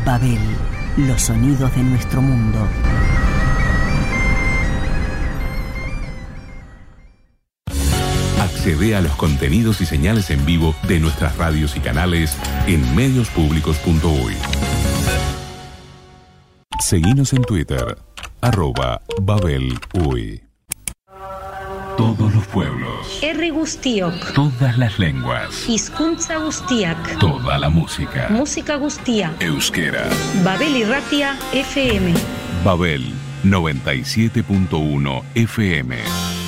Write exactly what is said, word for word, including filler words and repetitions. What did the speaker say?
Babel, los sonidos de nuestro mundo. Accede a los contenidos y señales en vivo de nuestras radios y canales en medios públicos punto uy. Seguinos en Twitter, arroba Babel Uy. Todos los pueblos. Herri guztiok. Todas las lenguas. Hizkuntza guztiak. Toda la música. Música guztia. Euskera. Babel Irratia F M. Babel noventa y siete punto uno F M.